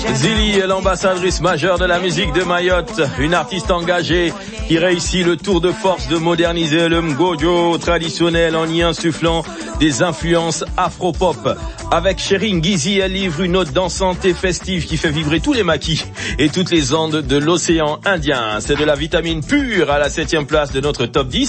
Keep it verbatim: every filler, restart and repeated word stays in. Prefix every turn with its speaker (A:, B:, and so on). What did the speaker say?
A: Zili est l'ambassadrice majeure de la musique de Mayotte, une artiste engagée qui réussit le tour de force de moderniser le mgojo traditionnel en y insufflant des influences afro-pop. Avec Sherin Gizi, elle livre une note dansante et festive qui fait vibrer tous les maquis et toutes les ondes de l'océan Indien. C'est de la vitamine pure à la septième place de notre top dix.